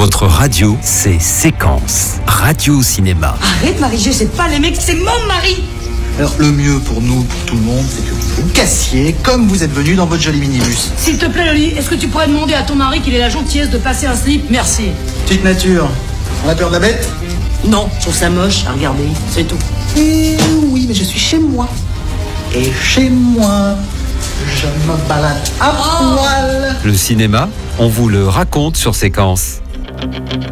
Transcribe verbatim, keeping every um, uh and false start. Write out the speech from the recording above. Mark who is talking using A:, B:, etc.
A: Votre radio, c'est Séquence. Radio Cinéma.
B: Arrête Marie-G, c'est pas les mecs, c'est mon mari.
C: Alors le mieux pour nous, pour tout le monde, c'est que vous vous cassiez comme vous êtes venu dans votre joli minibus.
B: S'il te plaît Loli, est-ce que tu pourrais demander à ton mari qu'il ait la gentillesse de passer un slip? Merci.
C: Petite nature, on a peur de la bête?
B: Non, je trouve ça moche à regarder, c'est tout.
C: Eh oui, mais je suis chez moi. Et chez moi, je me balade à
B: Oh.
C: poil.
A: Le cinéma, on vous le raconte sur Séquence.